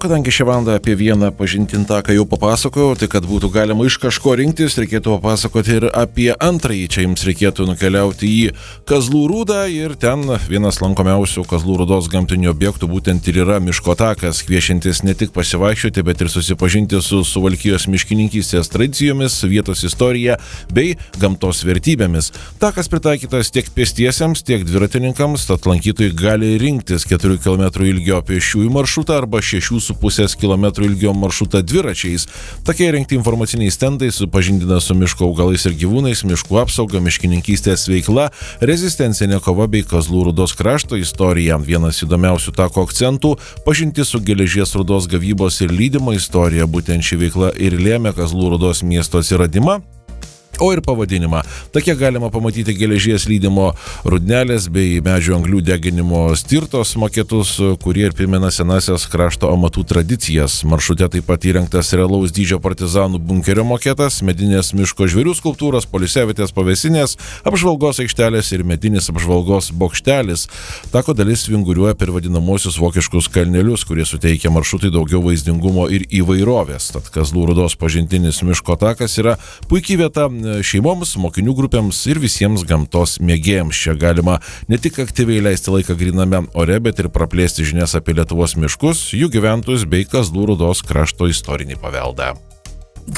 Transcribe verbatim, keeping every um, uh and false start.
kadangi šią valandą apie vieną pažintinį taką jau papasakojau, tai kad būtų galima iš kažko rinktis, reikėtų papasakoti ir apie antrąjį. Čia jums reikėtų nukeliauti į Kazlų Rūdą ir ten vienas lankomiausių Kazlų Rūdos gamtinių objektų būtent ir yra miško takas, kviečiantis ne tik pasivaikščioti, bet ir susipažinti su Suvalkijos miškininkystės tradicijomis, vietos istorija bei gamtos vertybėmis. Takas pritaikytas tiek pėstiesiems, tiek dviratininkams, tad lankytojai gali rinktis keturių kilometrų ilgio pėsčiųjų maršrutą arba šešių su pusės kilometrų ilgio maršrutą dviračiais. Tokie įrengti informaciniai stendai supažindina su miško augalais ir gyvūnais, miškų apsauga, miškininkystės veikla, rezistencinė kova bei Kazlų Rūdos krašto istorija. Vienas įdomiausių tako akcentų - pažinti su geležies rūdos gavybos ir lydymo istorija. Būtent ši veikla ir lėmė Kazlų Rūdos miesto atsiradimą, o ir pavadinimą. Tokie galima pamatyti geležies lydymo rūdelės bei medžių anglių deginimo stirtos maketus, kurie ir primena senasias krašto amatų tradicijas. Maršrute taip pat įrengtas realaus dydžio partizanų bunkerio maketas, medinės miško žvėrių skulptūros, poilsiavietės pavėsinės, apžvalgos aikštelės ir medinis apžvalgos bokštelis. Tako dalis vinguriuoja per vadinamosius vokiškus kalnelius, kurie suteikia maršrutui daugiau vaizdingumo ir įvairovės. Tad Kazlų Rūdos pažintinis miško takas yra puikiai vieta šeimoms, mokinių grupėms ir visiems gamtos mėgėjams. Čia galima ne tik aktyviai leisti laiką gryname ore, bet ir praplėsti žinias apie Lietuvos miškus, jų gyventojus bei Kazlų Rūdos krašto istorinį paveldą.